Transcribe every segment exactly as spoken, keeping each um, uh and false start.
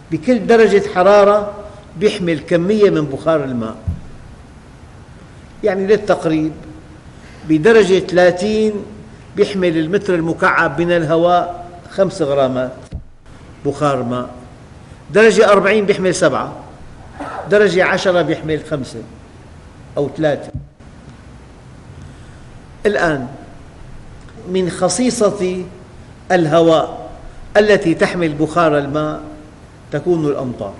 بكل درجة حرارة بيحمل كمية من بخار الماء. يعني للتقريب بدرجة ثلاثين بيحمل المتر المكعب من الهواء خمس غرامات بخار ماء، درجة أربعين بيحمل سبعة، درجة عشرة بيحمل خمسة أو ثلاثة. الآن من خصيصة الهواء التي تحمل بخار الماء تكون الأمطار.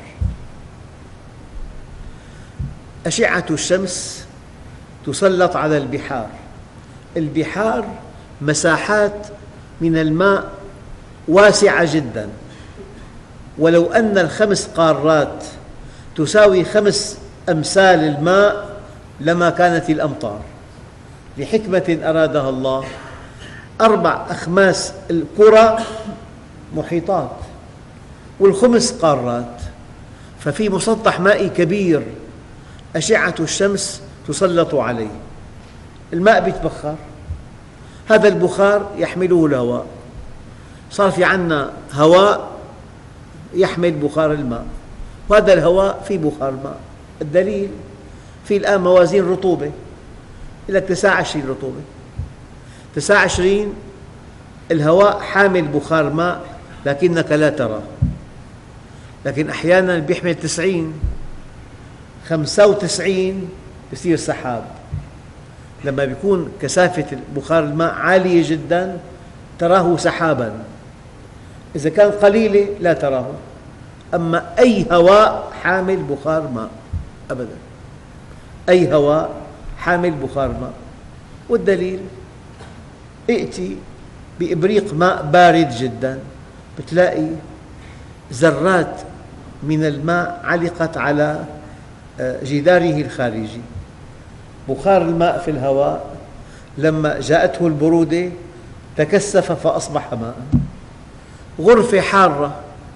أشعة الشمس تسلط على البحار. البحار مساحات من الماء واسعة جدا، ولو أن الخمس قارات تساوي خمس أمثال الماء لما كانت الأمطار، لحكمة أرادها الله. أربع أخماس الكرة محيطات والخمس قارات، ففي مسطح مائي كبير أشعة الشمس تسلط عليه، الماء يتبخر، هذا البخار يحمله الهواء، صار في عندنا هواء يحمل بخار الماء، وهذا الهواء فيه بخار ماء. الدليل في الآن موازين رطوبة، يقول لك تسعة وعشرين رطوبة، تسعة وعشرين الهواء حامل بخار ماء لكنك لا تراه، لكن أحياناً بيحمل تسعين، خمسة وتسعين يصير سحاب. لما يكون كثافة بخار الماء عالية جداً تراه سحاباً، إذا كان قليلة لا تراه. أما أي هواء حامل بخار ماء أبداً، أي هواء حامل بخار ماء. والدليل ائتي بإبريق ماء بارد جداً بتلاقي ذرات من الماء علقت على جداره الخارجي. بخار الماء في الهواء لما جاءته البرودة تكثف فأصبح ماء. غرفة حارة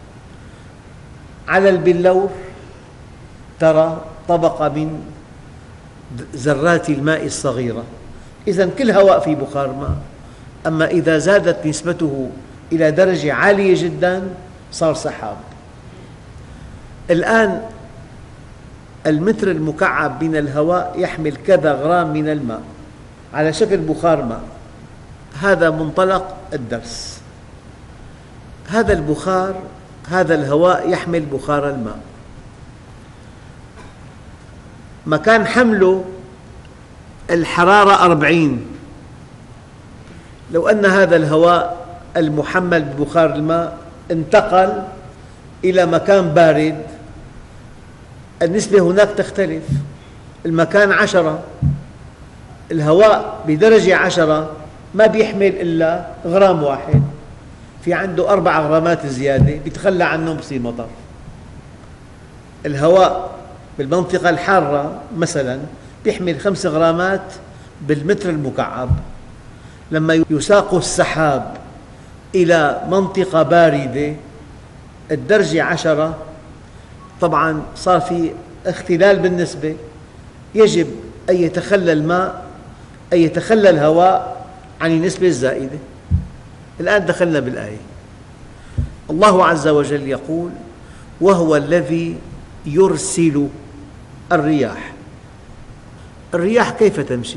على البلور ترى طبقة من ذرات الماء الصغيرة، إذن كل هواء فيه بخار ماء. أما إذا زادت نسبته إلى درجة عالية جداً صار سحاب. الآن المتر المكعب من الهواء يحمل كذا غرام من الماء على شكل بخار ماء. هذا منطلق الدرس. هذا البخار، هذا الهواء يحمل بخار الماء، مكان حمله الحرارة أربعين. لو أن هذا الهواء المحمل ببخار الماء انتقل إلى مكان بارد النسبة هناك تختلف. المكان عشرة، الهواء بدرجة عشرة ما بيحمل إلا غرام واحد، في عنده أربع غرامات زيادة بيتخلى عنهم بصير مطر. الهواء بالمنطقة الحارة مثلاً بيحمل خمس غرامات بالمتر المكعب، لما يساق السحاب إلى منطقة باردة الدرجة عشرة طبعاً صار في اختلال بالنسبة، يجب أن يتخلى الماء، أن يتخلى الهواء عن النسبة الزائدة. الآن دخلنا بالآية. الله عز وجل يقول: وهو الذي يرسل الرياح. الرياح كيف تمشي؟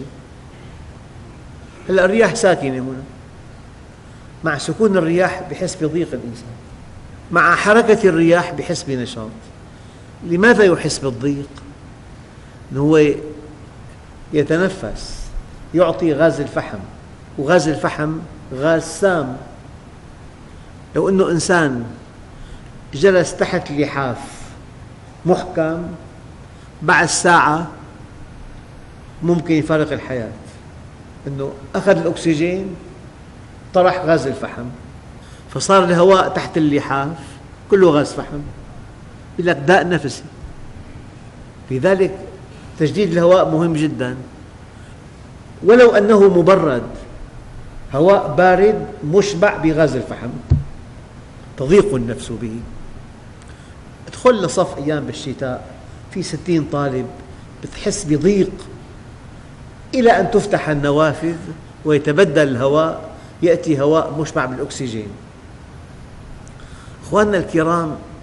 هلأ الرياح ساكنة هنا، مع سكون الرياح بحس بضيق الإنسان، مع حركة الرياح بحس بنشاط. لماذا يحس بالضيق؟ هو يتنفس، يعطي غاز الفحم، وغاز الفحم غاز سام. لو أنه إنسان جلس تحت لحاف محكم بعد ساعة ممكن يفارق الحياة، أنه أخذ الأكسجين طرح غاز الفحم، فصار الهواء تحت اللحاف كله غاز فحم، يقول لك داء نفسي. لذلك تجديد الهواء مهم جدا، ولو أنه مبرد، هواء بارد مشبع بغاز الفحم تضيق النفس به. ادخل لصف أيام بالشتاء في ستين طالب بتحس بضيق، إلى أن تفتح النوافذ ويتبدل الهواء، يأتي هواء مشبع بالأكسجين. أخواننا الكرام،